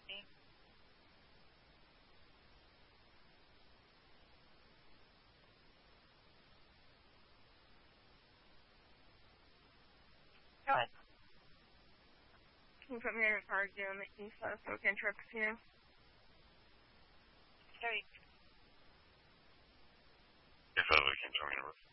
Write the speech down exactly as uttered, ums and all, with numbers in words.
What? Can you put me in a car doing the east so we can trip with you? Sorry. If I can join her.